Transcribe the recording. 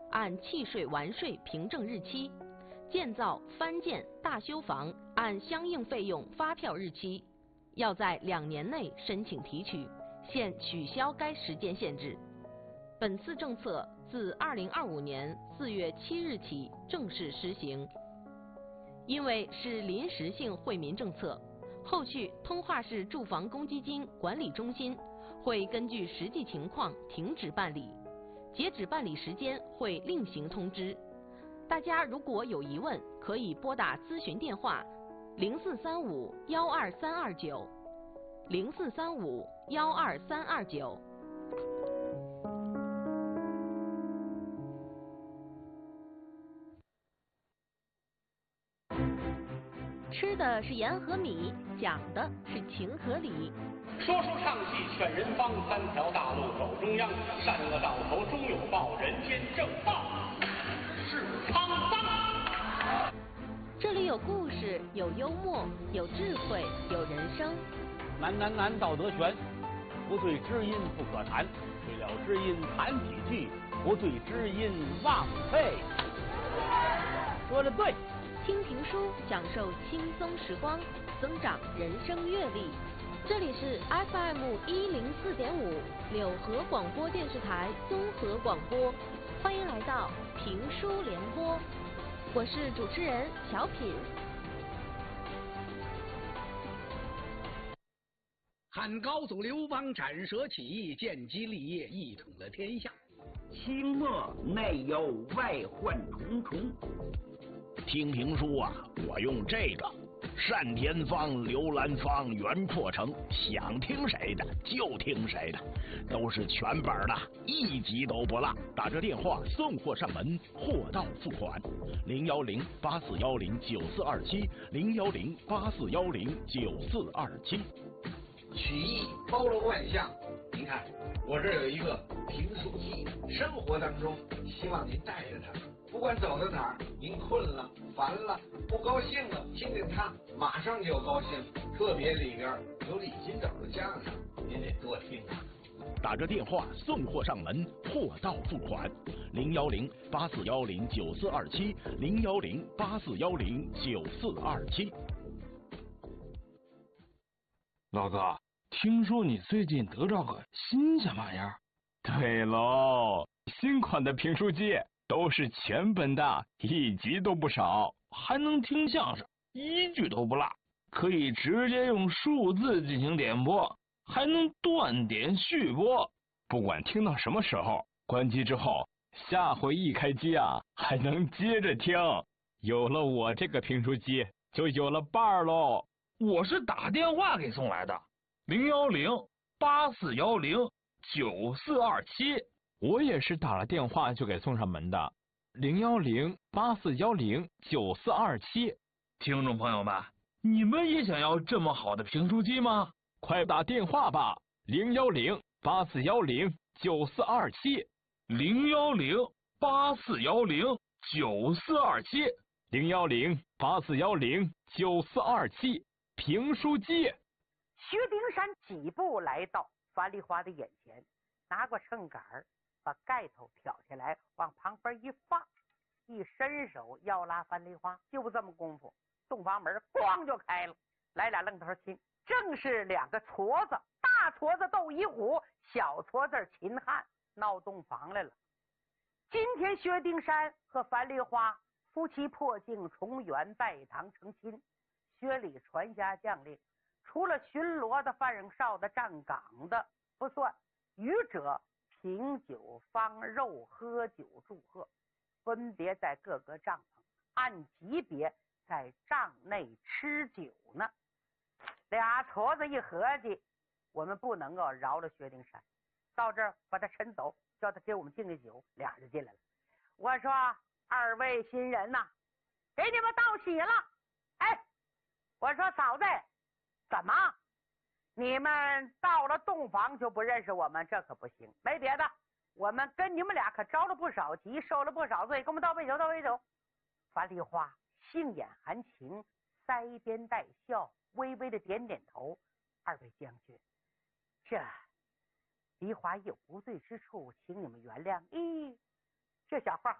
按契税完税凭证日期；建造、翻建、大修房按相应费用发票日期，要在2年内申请提取，现取消该时间限制。本次政策自2025年4月7日起正式施行。因为是临时性惠民政策，后续通化市住房公积金管理中心会根据实际情况停止办理，截止办理时间会另行通知。大家如果有疑问，可以拨打咨询电话0435-12329，0435-12329。吃的是盐和米，讲的是情和理。 说书唱戏劝人方，3条大路走中央，善恶到头终有报，人间正道是沧桑。 这里有故事，有幽默，有智慧，有人生。 难道德全，不对知音不可谈，对了知音谈几句，不对知音忘废。说得对。 听评书，享受轻松时光，增长人生阅历。这里是 FM104.5柳河广播电视台综合广播，欢迎来到评书联播，我是主持人小品。 汉高祖刘邦斩蛇起义，建基立业，一统了天下。 清末内忧外患重重。 听评书啊，我用这个单田芳、刘兰芳、袁阔成，想听谁的就听谁的，都是全本的，一集都不落。打这电话送货上门，货到付款。010-8410-9427，010-8410-9427。 曲艺包罗万象，您看我这有一个评书机，生活当中希望您带着它，不管走到哪儿，您困了、烦了、不高兴了，听见它马上就高兴。特别里边有李金斗的相声，您得多听啊。 打着电话送货上门，货到付款。010-8410-9427，010-8410-9427。 老哥，听说你最近得着个新什么玩意儿？ 对喽，新款的评书机都是全本的，一集都不少， 还能听相声，一句都不落，可以直接用数字进行点播，还能断点续播， 不管听到什么时候，关机之后，下回一开机啊，还能接着听。有了我这个评书机，就有了伴儿喽。 我是打电话给送来的，010-8410-9427。 我也是打了电话就给送上门的，010-8410-9427。 听众朋友们，你们也想要这么好的评书机吗？ 快打电话吧，010-8410-9427。 010-8410-9427。 010-8410-9427。评书机。 薛丁山几步来到樊梨花的眼前，拿过秤杆儿，把盖头挑下来，往旁边一放，一伸手要拉樊梨花，就这么功夫，洞房门咣就开了，来俩愣头青，正是2个矬子，大矬子斗一虎，小矬子秦汉，闹洞房来了。今天薛丁山和樊梨花夫妻破镜重圆，拜堂成亲。薛礼传下将令，除了巡逻的、犯哨的、站岗的不算，余者品酒方肉，喝酒祝贺，分别在各个帐篷按级别在帐内吃酒呢。俩矬子一合计，我们不能够饶了薛丁山，到这儿把他抻走，叫他给我们敬敬酒。俩人就进来了。我说2位新人呐，给你们道喜了。哎，我说嫂子，怎么你们到了洞房就不认识我们？这可不行，没别的，我们跟你们俩可着了不少急，受了不少罪，给我们倒杯酒，倒杯酒。樊梨花杏眼含情，腮边带笑，微微的点点头。2位将军，这梨花有不对之处，请你们原谅。这小话